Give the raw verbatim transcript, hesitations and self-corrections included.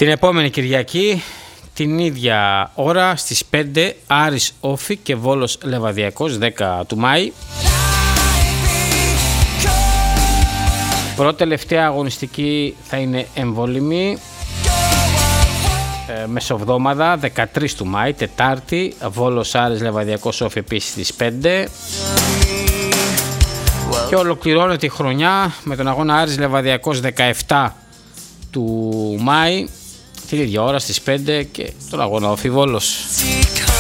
Την επόμενη Κυριακή, την ίδια ώρα στις πέντε, Άρης Όφη και Βόλος Λεβαδιακός, δέκα του Μάη. Πρώτη τελευταία αγωνιστική θα είναι εμβόλυμη, ε, μεσοβδόμαδα, δεκατρείς του Μάη, Τετάρτη, Βόλος Άρης Λεβαδιακός Όφη επίσης στις πέντε. Και ολοκληρώνεται η χρονιά με τον αγώνα Άρης Λεβαδιακός δεκαεπτά του Μάη, την ίδια ώρα στις πέντε, και τον αγώνα Όφη Βόλος.